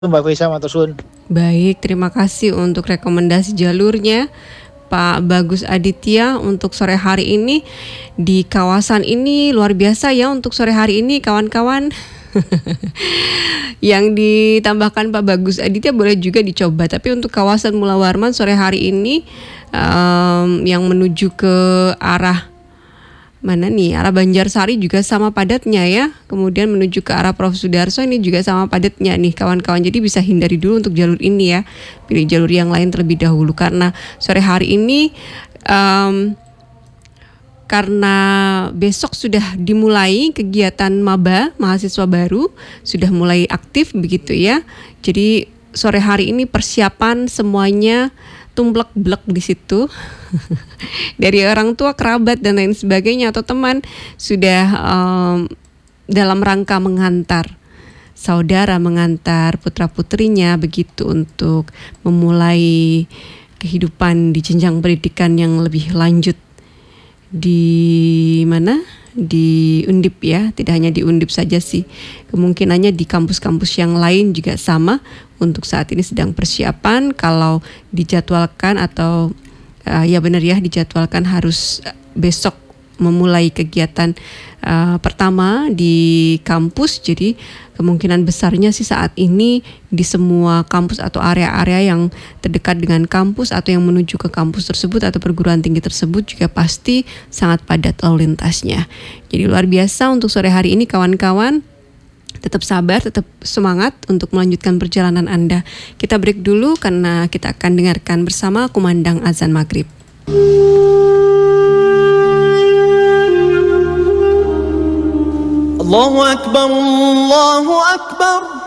Mbak Faisa Matusun. Baik, terima kasih untuk rekomendasi jalurnya Pak Bagus Aditya untuk sore hari ini. Di kawasan ini luar biasa ya untuk sore hari ini kawan-kawan. Yang ditambahkan Pak Bagus Aditya boleh juga dicoba. Tapi untuk kawasan Mula Warman sore hari ini yang menuju ke arah mana nih, arah Banjarsari juga sama padatnya ya. Kemudian menuju ke arah Prof. Sudarso ini juga sama padatnya nih kawan-kawan. Jadi bisa hindari dulu untuk jalur ini ya. Pilih jalur yang lain terlebih dahulu. Karena sore hari ini karena besok sudah dimulai kegiatan maba mahasiswa baru, sudah mulai aktif begitu ya. Jadi sore hari ini persiapan semuanya tumblek-blek di situ. Dari orang tua, kerabat dan lain sebagainya atau teman sudah dalam rangka mengantar saudara, mengantar putra-putrinya begitu untuk memulai kehidupan di jenjang pendidikan yang lebih lanjut di mana? Di Undip ya, tidak hanya di Undip saja sih. Kemungkinannya di kampus-kampus yang lain juga sama. Untuk saat ini sedang persiapan, kalau dijadwalkan atau ya benar ya dijadwalkan harus besok memulai kegiatan pertama di kampus. Jadi kemungkinan besarnya sih saat ini di semua kampus atau area-area yang terdekat dengan kampus atau yang menuju ke kampus tersebut atau perguruan tinggi tersebut juga pasti sangat padat lalu lintasnya. Jadi luar biasa untuk sore hari ini kawan-kawan. Tetap sabar, tetap semangat untuk melanjutkan perjalanan Anda. Kita break dulu karena kita akan dengarkan bersama kumandang azan maghrib. Allahu Akbar, Allahu Akbar.